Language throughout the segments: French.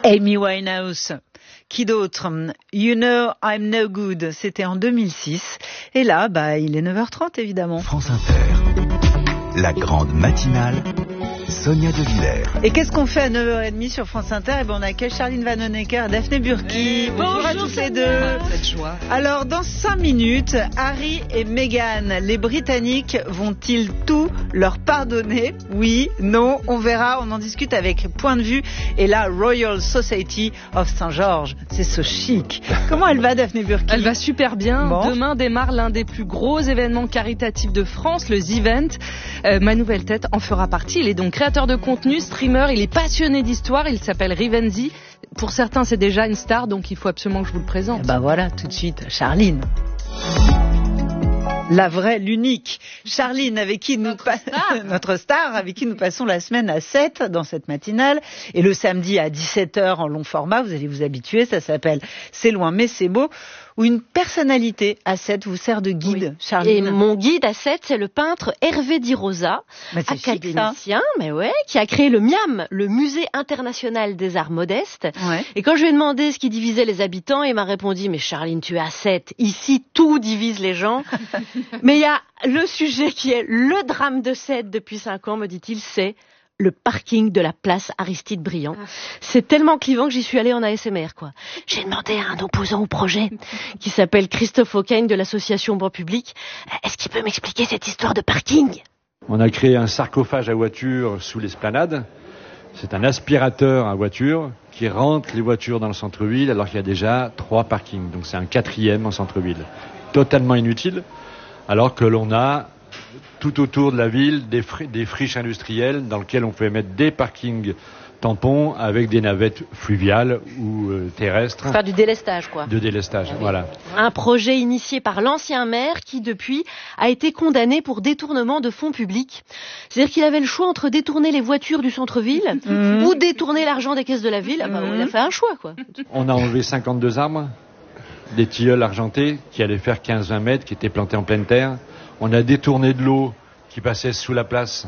Amy Winehouse. Qui d'autre? You Know I'm No Good. C'était en 2006. Et là, il est 9h30 évidemment. France Inter. La grande matinale. Sonia De Villers. Et qu'est-ce qu'on fait à 9h30 sur France Inter? On accueille Charline Vanhoenacker, Daphné Burki. Bonjour à tous les deux. Cette joie. Alors, dans 5 minutes, Harry et Meghan, les Britanniques vont-ils tout leur pardonner? Oui, non, on verra. On en discute avec Point de Vue et la Royal Society of Saint-Georges. C'est so chic. Comment elle va, Daphné Burki? Elle va super bien. Bon. Demain démarre l'un des plus gros événements caritatifs de France, le Z-Event. Ma nouvelle tête en fera partie. Il est donc créateur de contenu, streamer, il est passionné d'histoire, il s'appelle Rivenzi. Pour certains, c'est déjà une star, donc il faut absolument que je vous le présente. Voilà, tout de suite, Charline. La vraie, l'unique. Charline, avec qui notre star, avec qui nous passons la semaine à 7 dans cette matinale. Et le samedi à 17h en long format, vous allez vous habituer, ça s'appelle C'est loin mais c'est beau, où une personnalité à 7 vous sert de guide, oui. Charline. Et mon guide à 7, c'est le peintre Hervé Di Rosa, académicien, qui a créé le MIAM, le Musée International des Arts Modestes. Ouais. Et quand je lui ai demandé ce qui divisait les habitants, il m'a répondu, mais Charline, tu es à 7, ici tout divise les gens. Mais il y a le sujet qui est le drame de 7 depuis 5 ans, me dit-il, c'est le parking de la place Aristide Briand. C'est tellement clivant que j'y suis allée en ASMR, quoi. J'ai demandé à un opposant au projet, qui s'appelle Christophe Auquin de l'association Bon Public, est-ce qu'il peut m'expliquer cette histoire de parking? On a créé un sarcophage à voiture sous l'esplanade. C'est un aspirateur à voiture qui rentre les voitures dans le centre-ville alors qu'il y a déjà 3 parkings. Donc c'est un 4e en centre-ville. Totalement inutile, alors que l'on a tout autour de la ville des friches industrielles dans lesquelles on peut mettre des parkings tampons avec des navettes fluviales ou terrestres. Faire du délestage, quoi. De délestage, oui. Voilà. Un projet initié par l'ancien maire qui, depuis, a été condamné pour détournement de fonds publics. C'est-à-dire qu'il avait le choix entre détourner les voitures du centre-ville ou détourner l'argent des caisses de la ville. Il a fait un choix, quoi. On a enlevé 52 arbres, des tilleuls argentés qui allaient faire 15-20 mètres, qui étaient plantés en pleine terre. On a détourné de l'eau qui passait sous la place,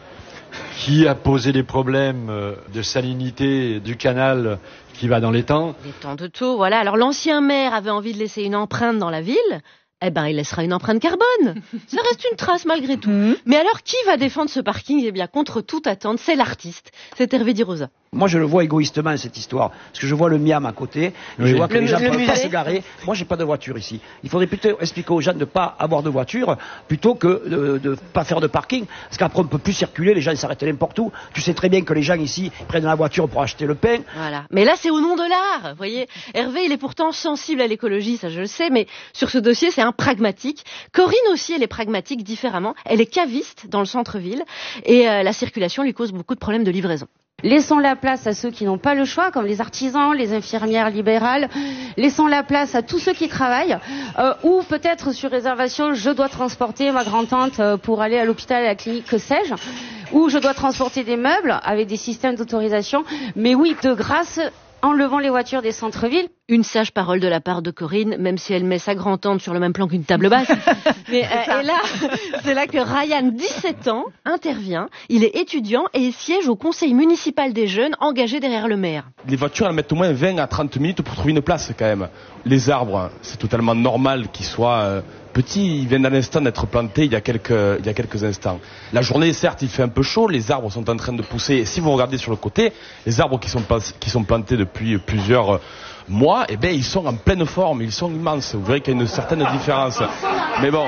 qui a posé des problèmes de salinité du canal qui va dans l'étang. L'étang de Tours, voilà. Alors l'ancien maire avait envie de laisser une empreinte dans la ville. Il laissera une empreinte carbone. Ça reste une trace malgré tout. Mais alors, qui va défendre ce parking? Eh bien, contre toute attente, c'est l'artiste. C'est Hervé Di Rosa. Moi, je le vois égoïstement, cette histoire. Parce que je vois le MIAM à côté. Oui. Je vois que les gens ne peuvent pas se garer. Moi, j'ai pas de voiture ici. Il faudrait plutôt expliquer aux gens de ne pas avoir de voiture plutôt que de pas faire de parking. Parce qu'après, on ne peut plus circuler. Les gens s'arrêtent n'importe où. Tu sais très bien que les gens ici prennent la voiture pour acheter le pain. Voilà. Mais là, c'est au nom de l'art. Vous voyez, Hervé, il est pourtant sensible à l'écologie, ça je le sais. Mais sur ce dossier, c'est un pragmatique. Corinne aussi, elle est pragmatique différemment. Elle est caviste dans le centre-ville. Et la circulation lui cause beaucoup de problèmes de livraison. Laissons la place à ceux qui n'ont pas le choix, comme les artisans, les infirmières libérales. Laissons la place à tous ceux qui travaillent. Ou peut-être sur réservation, je dois transporter ma grand-tante pour aller à l'hôpital, à la clinique, que sais-je. Ou je dois transporter des meubles avec des systèmes d'autorisation. Mais oui, de grâce, enlevons les voitures des centres-villes. Une sage parole de la part de Corinne, même si elle met sa grand-tante sur le même plan qu'une table basse. Mais et là, c'est là que Ryan, 17 ans, intervient. Il est étudiant et il siège au conseil municipal des jeunes engagés derrière le maire. Les voitures, elles mettent au moins 20 à 30 minutes pour trouver une place quand même. Les arbres, c'est totalement normal qu'ils soient petits. Ils viennent à l'instant d'être plantés il y a quelques instants. La journée, certes, il fait un peu chaud. Les arbres sont en train de pousser. Et si vous regardez sur le côté, les arbres qui sont plantés depuis plusieurs mois, ils sont en pleine forme, ils sont immenses. Vous verrez qu'il y a une certaine différence. Mais bon.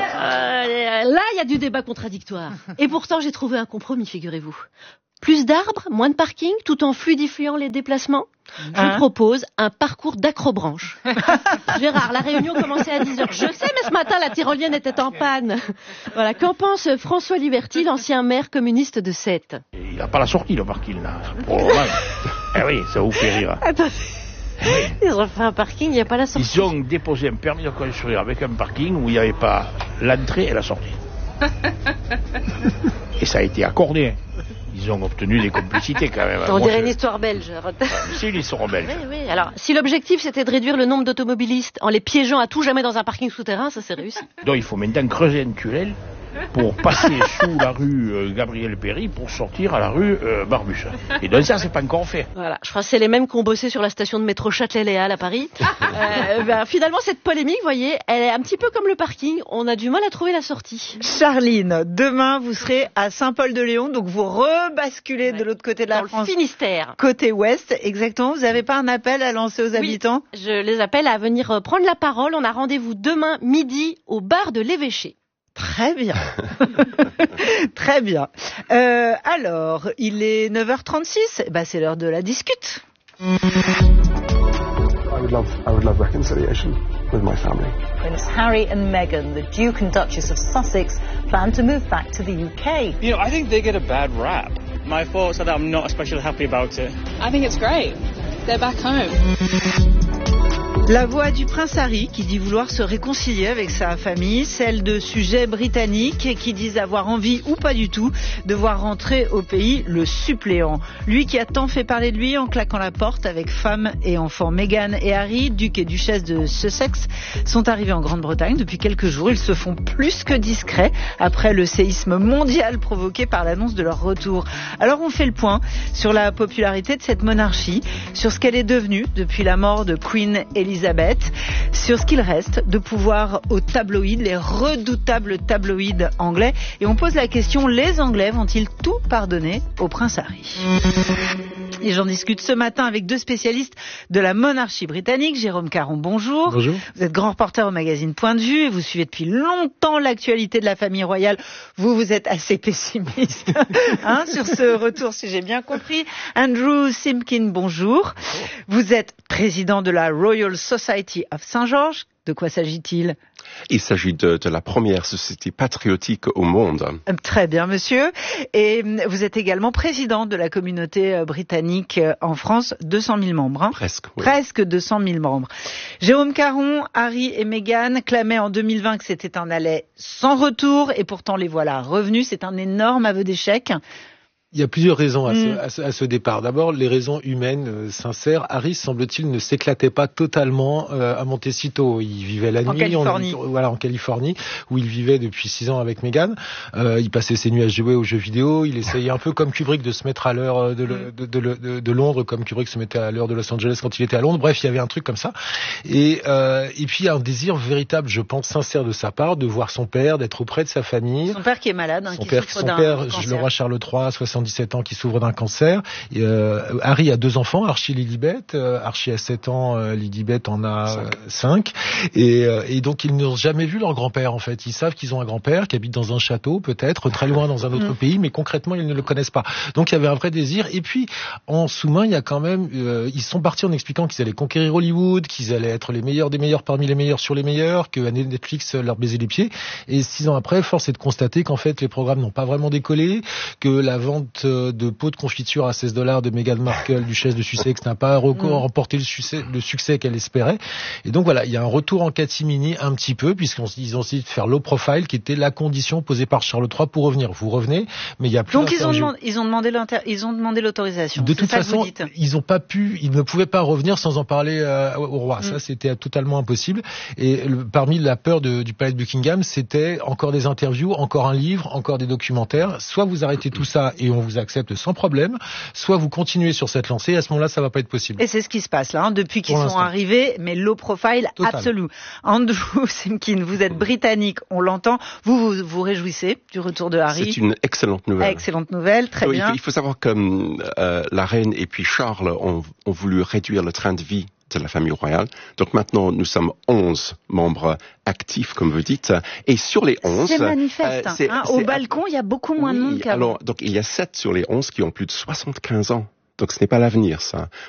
Là, il y a du débat contradictoire. Et pourtant, j'ai trouvé un compromis, figurez-vous. Plus d'arbres, moins de parking, tout en fluidifiant les déplacements. Je vous propose un parcours d'acrobranche. Gérard, la réunion commençait à 10h. Je sais, mais ce matin, la tyrolienne était en panne. Voilà. Qu'en pense François Liberty, l'ancien maire communiste de Sète? Il n'a pas la sortie, le parking, là. Oui, ça vous fait rire. Attendez. Ils ont fait un parking, il n'y a pas la sortie. Ils ont déposé un permis de construire avec un parking où il n'y avait pas l'entrée et la sortie. Et ça a été accordé. Ils ont obtenu des complicités quand même. On dirait une histoire belge. C'est une histoire belge. Oui. Alors, si l'objectif c'était de réduire le nombre d'automobilistes en les piégeant à tout jamais dans un parking souterrain, ça c'est réussi. Donc il faut maintenant creuser un tunnel pour passer sous la rue Gabriel Péry pour sortir à la rue Barbus. Et donc ça, c'est pas encore fait. Voilà, je crois que c'est les mêmes qui ont bossé sur la station de métro Châtelet-Léal à Paris. Finalement, cette polémique, vous voyez, elle est un petit peu comme le parking. On a du mal à trouver la sortie. Charline, demain, vous serez à Saint-Paul-de-Léon, donc vous rebasculez de l'autre côté de la France. Dans le Finistère. Côté ouest, exactement. Vous n'avez pas un appel à lancer aux habitants? Je les appelle à venir prendre la parole. On a rendez-vous demain midi au bar de l'Évêché. Très bien. Très bien. Alors, il est 9h36. C'est l'heure de la discute. I would love reconciliation with my family. Prince Harry and Meghan, the Duke and Duchess of Sussex, plan to move back to the UK. You know, I think they get a bad rap. My thoughts are that I'm not especially happy about it. I think it's great. They're back home. La voix du prince Harry qui dit vouloir se réconcilier avec sa famille, celle de sujets britanniques qui disent avoir envie ou pas du tout de voir rentrer au pays le suppléant. Lui qui a tant fait parler de lui en claquant la porte avec femme et enfants. Meghan et Harry, duc et duchesse de Sussex, sont arrivés en Grande-Bretagne depuis quelques jours. Ils se font plus que discrets après le séisme mondial provoqué par l'annonce de leur retour. Alors on fait le point sur la popularité de cette monarchie, sur ce qu'elle est devenue depuis la mort de Queen Elizabeth, sur ce qu'il reste de pouvoir aux tabloïds, les redoutables tabloïds anglais. Et on pose la question, les Anglais vont-ils tout pardonner au prince Harry? Et j'en discute ce matin avec deux spécialistes de la monarchie britannique. Jérôme Caron, bonjour. Bonjour. Vous êtes grand reporter au magazine Point de Vue et vous suivez depuis longtemps l'actualité de la famille royale. Vous êtes assez pessimiste sur ce retour, si j'ai bien compris. Andrew Simkin, bonjour. Vous êtes président de la Royal Society of Saint-Georges. De quoi s'agit-il? Il s'agit de la première société patriotique au monde. Très bien, monsieur. Et vous êtes également président de la communauté britannique en France, 200 000 membres. Presque, oui. Presque 200 000 membres. Jérôme Caron, Harry et Meghan clamaient en 2020 que c'était un aller sans retour et pourtant les voilà revenus. C'est un énorme aveu d'échec. Il y a plusieurs raisons à ce départ. D'abord, les raisons humaines sincères. Harry, semble-t-il, ne s'éclatait pas totalement à Montecito. Il vivait la nuit en Californie, où il vivait depuis 6 ans avec Meghan. Il passait ses nuits à jouer aux jeux vidéo. Il essayait un peu comme Kubrick de se mettre à l'heure de Londres, comme Kubrick se mettait à l'heure de Los Angeles quand il était à Londres. Bref, il y avait un truc comme ça. Et puis, il y a un désir véritable, je pense, sincère de sa part, de voir son père, d'être auprès de sa famille. Son père qui est malade, son père, le roi Charles III, 77 ans, qui souffre d'un cancer. Harry a 2 enfants, Archie et Lilibet. Archie a 7 ans, Lilibet en a 5. Et donc, ils n'ont jamais vu leur grand-père, en fait. Ils savent qu'ils ont un grand-père qui habite dans un château, peut-être, très loin dans un autre pays, mais concrètement, ils ne le connaissent pas. Donc, il y avait un vrai désir. Et puis, en sous-main, il y a quand même... ils sont partis en expliquant qu'ils allaient conquérir Hollywood, qu'ils allaient être les meilleurs des meilleurs parmi les meilleurs sur les meilleurs, que Netflix leur baisait les pieds. Et 6 ans après, force est de constater qu'en fait, les programmes n'ont pas vraiment décollé, que la vente de pots de confiture à $16 de Meghan Markle, duchesse de Sussex, n'a pas remporté le succès qu'elle espérait. Et donc voilà, il y a un retour en catimini un petit peu, puisqu'ils ont essayé de faire low profile, qui était la condition posée par Charles III pour revenir. Vous revenez, mais il y a plus d'interview. Donc ils ont demandé l'autorisation. De toute façon, ils ne pouvaient pas revenir sans en parler au roi. Ça, c'était totalement impossible. Et parmi la peur du palais de Buckingham, c'était encore des interviews, encore un livre, encore des documentaires. Soit vous arrêtez tout ça et on vous accepte sans problème, soit vous continuez sur cette lancée, et à ce moment-là, ça va pas être possible. Et c'est ce qui se passe là, depuis qu'ils sont arrivés, mais low profile absolu. Andrew Simkin, vous êtes britannique, on l'entend, vous réjouissez du retour de Harry. C'est une excellente nouvelle. Excellente nouvelle, très bien. Il faut savoir que la reine et puis Charles ont voulu réduire le train de vie de la famille royale. Donc maintenant, nous sommes 11 membres actifs, comme vous dites. Et sur les 11... C'est manifeste. Au balcon, il y a beaucoup moins de monde qu'avant. Donc il y a 7 sur les 11 qui ont plus de 75 ans. Donc ce n'est pas l'avenir, ça.